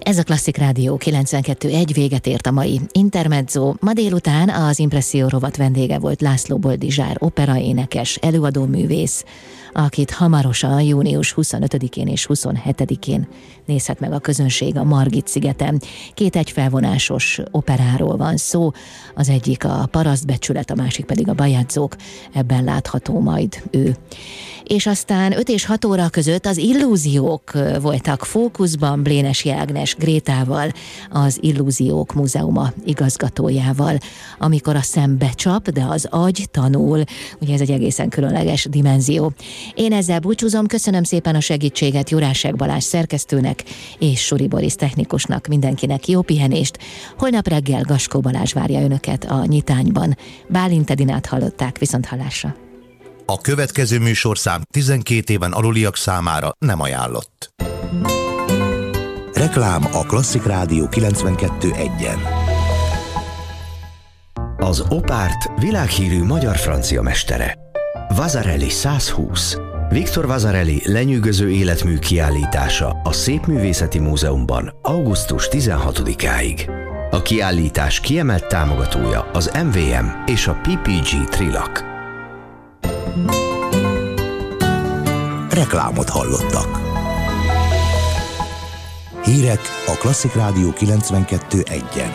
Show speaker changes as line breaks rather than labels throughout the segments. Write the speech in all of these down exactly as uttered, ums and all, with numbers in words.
Ez a Klasszik Rádió kilencvenkettő egy, véget ért a mai Intermezzo. Ma délután az Impresszió rovat vendége volt László Boldizsár, operaénekes, előadóművész, akit hamarosan június huszonötödikén és huszonhetedikén nézhet meg a közönség a Margit-szigeten. Két egyfelvonásos operáról van szó, az egyik a Parasztbecsület, a másik pedig a Bajadzók, ebben látható majd ő. És aztán öt és hat óra között az Illúziók voltak fókuszban, Blénesi Ágnes Grétával, az Illúziók Múzeuma igazgatójával. Amikor a szem becsap, de az agy tanul, ugye ez egy egészen különleges dimenzió. Én ezzel búcsúzom, köszönöm szépen a segítséget Jurásek Balázs szerkesztőnek és Suri Boris technikusnak, mindenkinek jó pihenést. Holnap reggel Gaskó Balázs várja önöket a Nyitányban. Bálint Edinát hallották, viszonthallásra.
A következő műsorszám tizenkét éven aluliak számára nem ajánlott. Reklám a Klasszik Rádió kilencvenkettő egyen.
Az Opárt világhírű magyar-francia mestere. Vasarely száz húsz. Viktor Vasarely lenyűgöző életmű kiállítása a Szépművészeti Múzeumban augusztus tizenhatodikáig. A kiállítás kiemelt támogatója az em vé em és a pé pé gé Trilak.
Reklámot hallottak. Hírek a Klasszik Rádió kilencvenkettő egyen.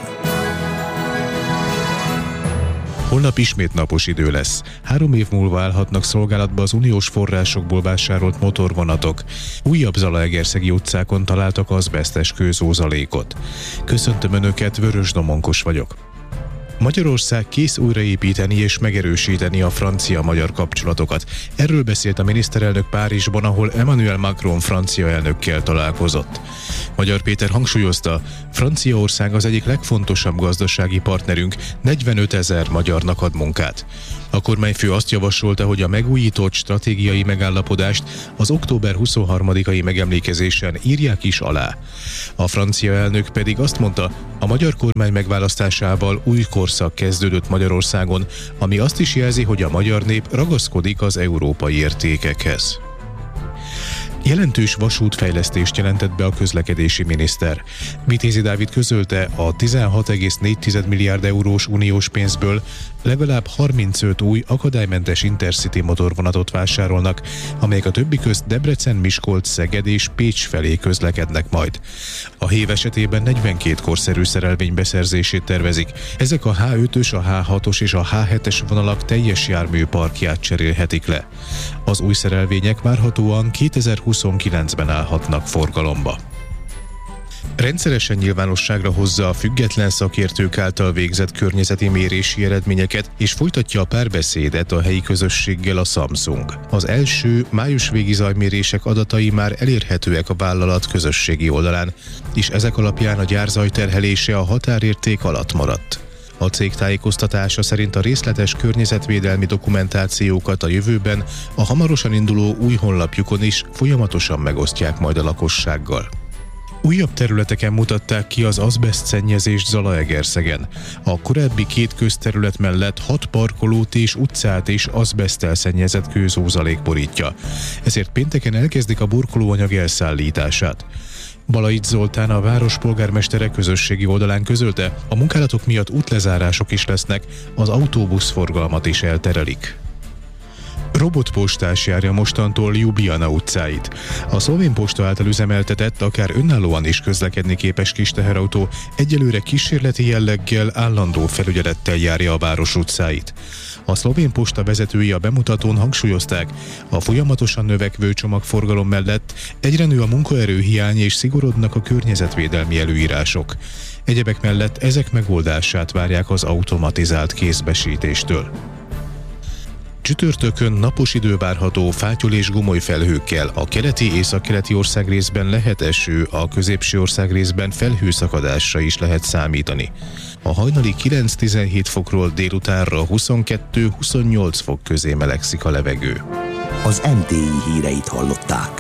Holnap ismét napos idő lesz. Három év múlva állhatnak szolgálatba az uniós forrásokból vásárolt motorvonatok. Újabb zalaegerszegi utcákon találtak azbesztes kőzózalékot. Köszöntöm Önöket, Vörös Domonkos vagyok. Magyarország kész újraépíteni és megerősíteni a francia-magyar kapcsolatokat. Erről beszélt a miniszterelnök Párizsban, ahol Emmanuel Macron francia elnökkel találkozott. Magyar Péter hangsúlyozta, Franciaország az egyik legfontosabb gazdasági partnerünk, negyvenötezer magyarnak ad munkát. A kormányfő azt javasolta, hogy a megújított stratégiai megállapodást az október huszonharmadikai megemlékezésen írják is alá. A francia elnök pedig azt mondta, a magyar kormány megválasztásával új korszak kezdődött Magyarországon, ami azt is jelzi, hogy a magyar nép ragaszkodik az európai értékekhez. Jelentős vasútfejlesztést jelentett be a közlekedési miniszter. Vitézi Dávid közölte, a tizenhat egész négy milliárd eurós uniós pénzből legalább harmincöt új akadálymentes Intercity motorvonatot vásárolnak, amelyek a többi közt Debrecen, Miskolc, Szeged és Pécs felé közlekednek majd. A hév esetében negyvenkét korszerű szerelvény beszerzését tervezik. Ezek a há ötös, a há hatos és a há hetes vonalak teljes járműparkját cserélhetik le. Az új szerelvények várhatóan kétezer-huszonkilencben állhatnak forgalomba. Rendszeresen nyilvánosságra hozza a független szakértők által végzett környezeti mérési eredményeket, és folytatja a párbeszédet a helyi közösséggel a Samsung. Az első május végi zajmérések adatai már elérhetőek a vállalat közösségi oldalán, és ezek alapján a gyár zajterhelése a határérték alatt maradt. A cég tájékoztatása szerint a részletes környezetvédelmi dokumentációkat a jövőben a hamarosan induló új honlapjukon is folyamatosan megosztják majd a lakossággal. Újabb területeken mutatták ki az azbesztszennyezést Zalaegerszegen. A korábbi két közterület mellett hat parkolót és utcát és azbeszttel szennyezett kőzózalék borítja. Ezért pénteken elkezdik a burkolóanyag elszállítását. Balaics Zoltán, a város polgármestere közösségi oldalán közölte, a munkálatok miatt útlezárások is lesznek, az autóbuszforgalmat is elterelik. Robotpostás járja mostantól Ljubljana utcáit. A szlovén posta által üzemeltetett, akár önállóan is közlekedni képes kis teherautó egyelőre kísérleti jelleggel, állandó felügyelettel járja a város utcáit. A szlovén posta vezetői a bemutatón hangsúlyozták, a folyamatosan növekvő csomagforgalom mellett egyre nő a munkaerőhiány és szigorodnak a környezetvédelmi előírások. Egyebek mellett ezek megoldását várják az automatizált kézbesítéstől. Csütörtökön napos idő várható fátyol és gomoly felhőkkel, a keleti északkeleti országrészben lehet eső, a középső országrészben felhőszakadásra is lehet számítani. A hajnali kilenc-tizenhét fokról délutánra huszonkettő-huszonnyolc fok közé melegszik a levegő.
Az em té i híreit hallották.